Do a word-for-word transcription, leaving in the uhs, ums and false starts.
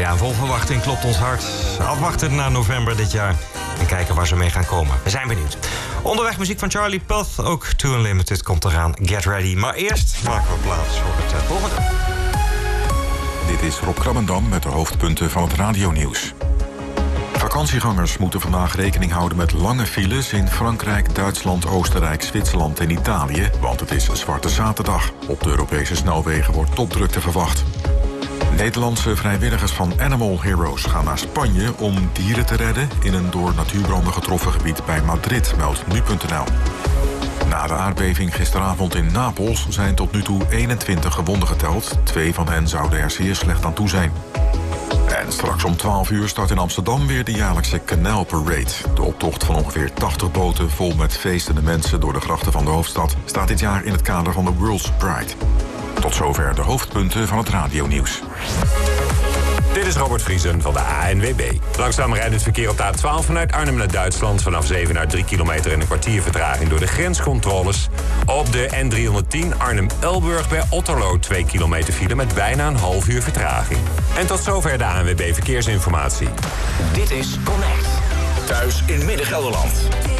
Ja, vol verwachting klopt ons hart. Afwachten naar november dit jaar en kijken waar ze mee gaan komen. We zijn benieuwd. Onderweg muziek van Charlie Puth. Ook Too Unlimited komt eraan. Get ready. Maar eerst maken we plaats voor het uh, volgende. Dit is Rob Krabbendam met de hoofdpunten van het radionieuws. Vakantiegangers moeten vandaag rekening houden met lange files in Frankrijk, Duitsland, Oostenrijk, Zwitserland en Italië, want het is Zwarte Zaterdag. Op de Europese snelwegen wordt topdrukte verwacht. Nederlandse vrijwilligers van Animal Heroes gaan naar Spanje om dieren te redden in een door natuurbranden getroffen gebied bij Madrid, meldt nu punt n l. Na de aardbeving gisteravond in Napels zijn tot nu toe eenentwintig gewonden geteld. Twee van hen zouden er zeer slecht aan toe zijn. En straks om twaalf uur start in Amsterdam weer de jaarlijkse Canal Parade. De optocht van ongeveer tachtig boten vol met feestende mensen door de grachten van de hoofdstad staat dit jaar in het kader van de World's Pride. Tot zover de hoofdpunten van het radionieuws. Dit is Robert Vriesen van de A N W B. Langzaam rijdend verkeer op de A twaalf vanuit Arnhem naar Duitsland. Vanaf zeven naar drie kilometer en een kwartier vertraging door de grenscontroles. Op de N driehonderdtien Arnhem-Elburg bij Otterlo twee kilometer file met bijna een half uur vertraging. En tot zover de A N W B Verkeersinformatie. Dit is Connect. Thuis in Midden-Gelderland.